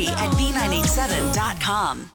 at B987.com.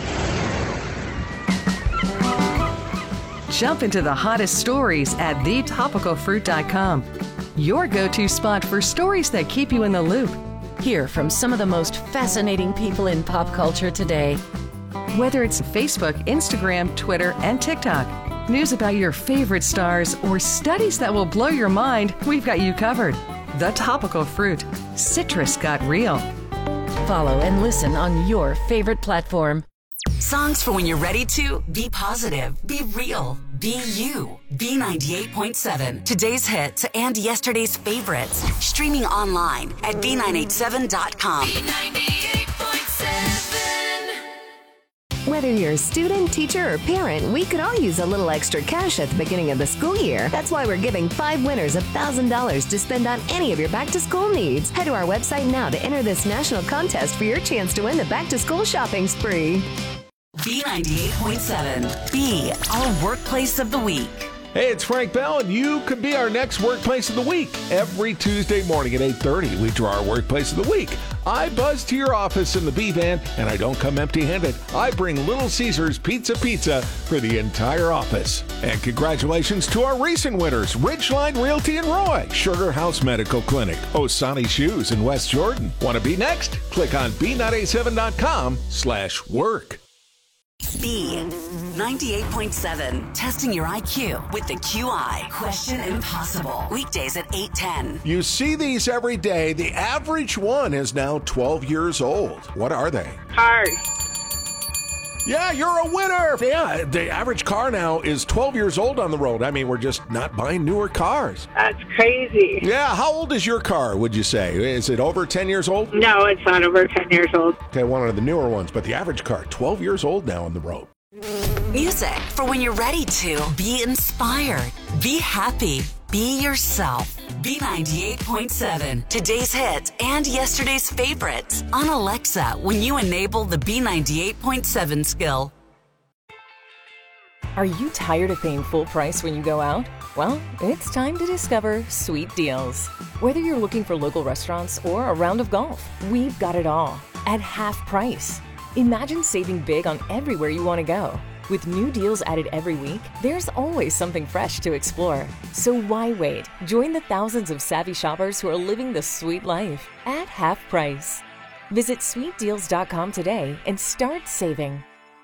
Jump into the hottest stories at thetopicalfruit.com. Your go-to spot for stories that keep you in the loop. Hear from some of the most fascinating people in pop culture today. Whether it's Facebook, Instagram, Twitter, and TikTok, news about your favorite stars, or studies that will blow your mind, we've got you covered. The Topical Fruit. Citrus got real. Follow and listen on your favorite platform. Songs for when you're ready to be positive, be real, be you. B98.7. Today's hits and yesterday's favorites. Streaming online at B987.com. B98.7. Whether you're a student, teacher, or parent, we could all use a little extra cash at the beginning of the school year. That's why we're giving 5 winners $1,000 to spend on any of your back-to-school needs. Head to our website now to enter this national contest for your chance to win the back-to-school shopping spree. B98.7. Be our workplace of the week. Hey, it's Frank Bell, and you could be our next Workplace of the Week. Every Tuesday morning at 8:30, we draw our Workplace of the Week. I buzz to your office in the B-Van, and I don't come empty-handed. I bring Little Caesars Pizza for the entire office. And congratulations to our recent winners, Ridgeline Realty in Roy, Sugar House Medical Clinic, Osani Shoes in West Jordan. Want to be next? Click on B987.com/work. B98.7. Testing your IQ with the QI. Question Impossible. Weekdays at 8:10. You see these every day. The average one is now 12 years old. What are they? Cars. Yeah, you're a winner. Yeah, the average car now is 12 years old on the road. I mean, we're just not buying newer cars. That's crazy. Yeah, how old is your car, would you say? Is it over 10 years old? No, it's not over 10 years old. Okay, one of the newer ones, but the average car, 12 years old now on the road. Music for when you're ready to be inspired, be happy, be yourself. B98.7. Today's hits and yesterday's favorites on Alexa when you enable the B98.7 skill. Are you tired of paying full price when you go out? Well, it's time to discover Sweet Deals. Whether you're looking for local restaurants or a round of golf, we've got it all at half price. Imagine saving big on everywhere you want to go. With new deals added every week, there's always something fresh to explore. So why wait? Join the thousands of savvy shoppers who are living the sweet life at half price. Visit sweetdeals.com today and start saving.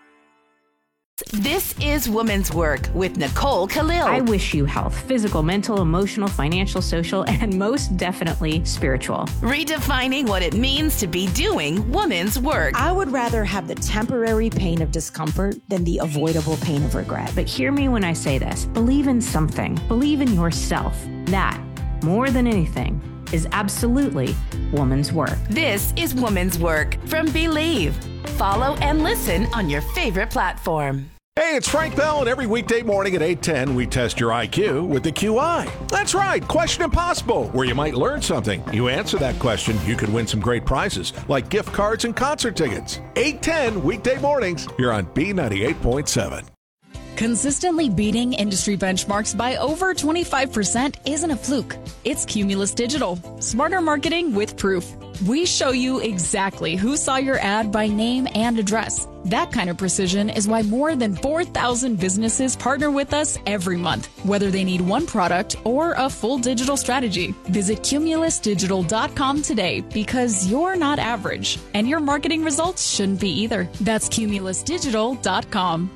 This is Women's Work with Nicole Khalil. I wish you health, physical, mental, emotional, financial, social, and most definitely spiritual. Redefining what it means to be doing women's work. I would rather have the temporary pain of discomfort than the avoidable pain of regret. But hear me when I say this. Believe in something. Believe in yourself. That, more than anything, is absolutely woman's work. This is Woman's Work from Believe. Follow and listen on your favorite platform. Hey, it's Frank Bell, and every weekday morning at 8:10, we test your IQ with the QI. That's right, Question Impossible, where you might learn something. You answer that question, you could win some great prizes, like gift cards and concert tickets. 8:10, weekday mornings, you're on B98.7. Consistently beating industry benchmarks by over 25% isn't a fluke. It's Cumulus Digital. Smarter marketing with proof. We show you exactly who saw your ad by name and address. That kind of precision is why more than 4,000 businesses partner with us every month, whether they need one product or a full digital strategy. Visit cumulusdigital.com today because you're not average, and your marketing results shouldn't be either. That's cumulusdigital.com.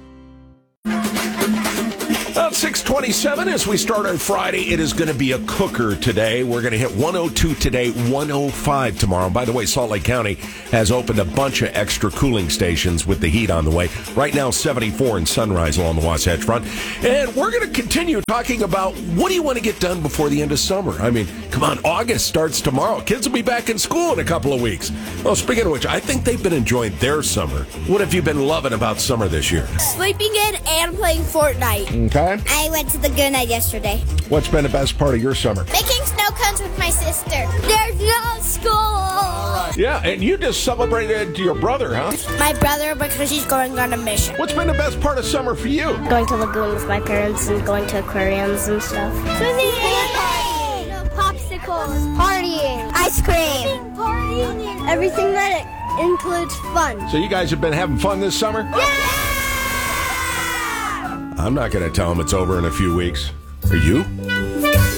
About 6:27 as we start on Friday. It is going to be a cooker today. We're going to hit 102 today, 105 tomorrow. By the way, Salt Lake County has opened a bunch of extra cooling stations with the heat on the way. Right now, 74 in Sunrise along the Wasatch Front. And we're going to continue talking about what do you want to get done before the end of summer? I mean, come on, August starts tomorrow. Kids will be back in school in a couple of weeks. Well, speaking of which, I think they've been enjoying their summer. What have you been loving about summer this year? Sleeping in and playing Fortnite. Okay. I went to the Goonite yesterday. What's been the best part of your summer? Making snow cones with my sister. There's no school. Yeah, and you just celebrated your brother, huh? My brother, because he's going on a mission. What's been the best part of summer for you? Going to Lagoon with my parents and going to aquariums and stuff. Swimming. Popsicles. Partying. Ice cream. Partying. Everything that includes fun. So you guys have been having fun this summer? Yeah! I'm not going to tell them it's over in a few weeks. Are you?